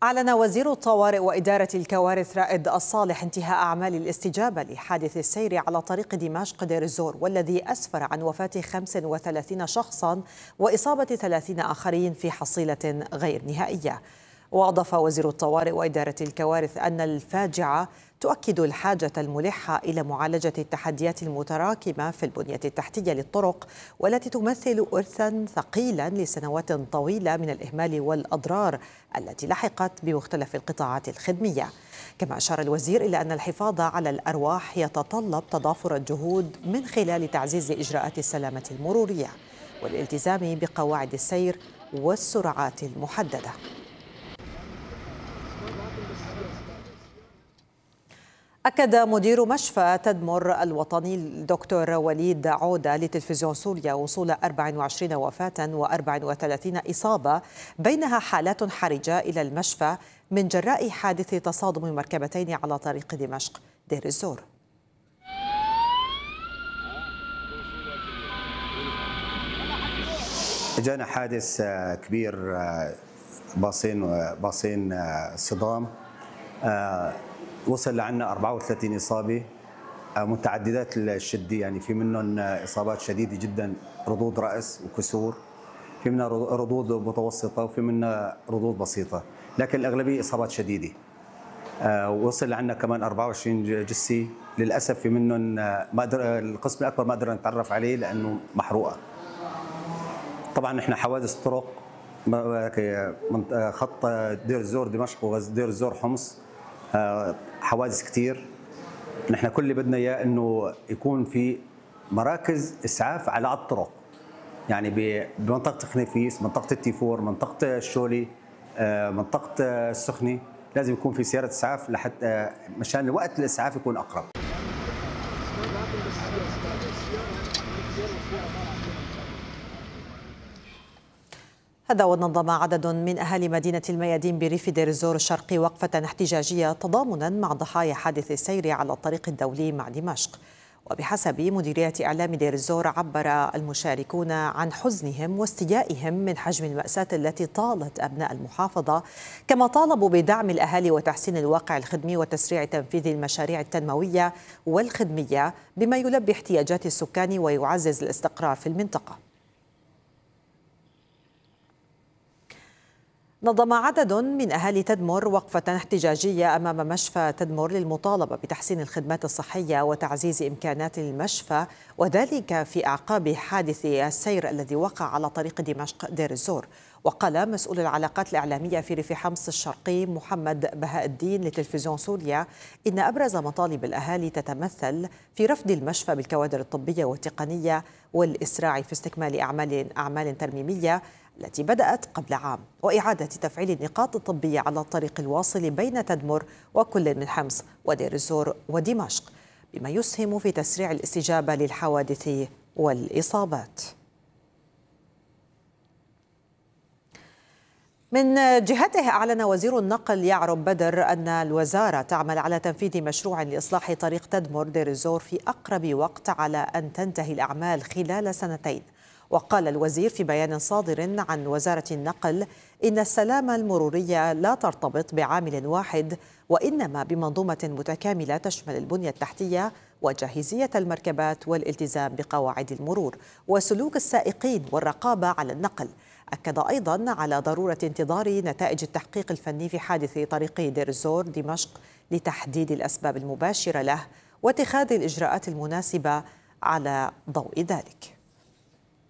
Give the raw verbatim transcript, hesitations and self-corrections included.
أعلن وزير الطوارئ وإدارة الكوارث رائد الصالح انتهاء أعمال الاستجابة لحادث السير على طريق دمشق دير الزور، والذي أسفر عن وفاة خمسة وثلاثين شخصاً وإصابة ثلاثين آخرين في حصيلة غير نهائية. وأضاف وزير الطوارئ وإدارة الكوارث أن الفاجعة تؤكد الحاجة الملحة إلى معالجة التحديات المتراكمة في البنية التحتية للطرق، والتي تمثل إرثاً ثقيلاً لسنوات طويلة من الإهمال والأضرار التي لحقت بمختلف القطاعات الخدمية. كما أشار الوزير إلى أن الحفاظ على الأرواح يتطلب تضافر الجهود من خلال تعزيز إجراءات السلامة المرورية والالتزام بقواعد السير والسرعات المحددة. أكد مدير مشفى تدمر الوطني الدكتور وليد عودة لتلفزيون سوريا وصول أربع وعشرين وفاة وأربع وثلاثين إصابة، بينها حالات حرجة إلى المشفى من جراء حادث تصادم مركبتين على طريق دمشق دير الزور. جانا حادث كبير، باصين باصين صدام، وصل لعنا أربعة وثلاثين إصابة متعددات الشدة، يعني في منهم إصابات شديدة جدا، ردود رأس وكسور، في منها ردود متوسطة وفي منها ردود بسيطة، لكن الأغلبية إصابات شديدة. وصل لعنا كمان أربعة وعشرين جثة، للأسف في منهم ما قدر القسم الأكبر ما قدرنا نتعرف عليه لأنه محروقة. طبعا نحن حوادث طرق خط دير الزور دمشق ودير الزور حمص، حوادث كثير. نحن كل اللي بدنا اياه انه يكون في مراكز اسعاف على الطرق، يعني بمنطقه خنيفيس، منطقه التيفور، منطقه الشولي، منطقه السخنه، لازم يكون في سياره اسعاف لحتى مشان وقت الاسعاف يكون اقرب. هذا ونظم عدد من أهالي مدينة الميادين بريف دير الزور الشرقي وقفة احتجاجية تضامنا مع ضحايا حادث السير على الطريق الدولي مع دمشق. وبحسب مديرية إعلام دير الزور، عبر المشاركون عن حزنهم واستيائهم من حجم المأساة التي طالت أبناء المحافظة، كما طالبوا بدعم الأهالي وتحسين الواقع الخدمي وتسريع تنفيذ المشاريع التنموية والخدمية بما يلبي احتياجات السكان ويعزز الاستقرار في المنطقة. نظم عدد من أهالي تدمر وقفة احتجاجية أمام مشفى تدمر للمطالبة بتحسين الخدمات الصحية وتعزيز إمكانات المشفى، وذلك في أعقاب حادث السير الذي وقع على طريق دمشق دير الزور. وقال مسؤول العلاقات الإعلامية في ريف حمص الشرقي محمد بهاء الدين لتلفزيون سوريا إن أبرز مطالب الأهالي تتمثل في رفد المشفى بالكوادر الطبية والتقنية والإسراع في استكمال أعمال أعمال ترميمية التي بدأت قبل عام، وإعادة تفعيل النقاط الطبية على الطريق الواصل بين تدمر وكل من حمص ودير الزور ودمشق، بما يسهم في تسريع الاستجابة للحوادث والإصابات. من جهته أعلن وزير النقل يعرب بدر أن الوزارة تعمل على تنفيذ مشروع لإصلاح طريق تدمر دير الزور في أقرب وقت على أن تنتهي الأعمال خلال سنتين. وقال الوزير في بيان صادر عن وزارة النقل إن السلامة المرورية لا ترتبط بعامل واحد، وإنما بمنظومة متكاملة تشمل البنية التحتية وجاهزية المركبات والالتزام بقواعد المرور وسلوك السائقين والرقابة على النقل. أكد أيضا على ضرورة انتظار نتائج التحقيق الفني في حادث طريق دير الزور دمشق لتحديد الأسباب المباشرة له واتخاذ الإجراءات المناسبة على ضوء ذلك.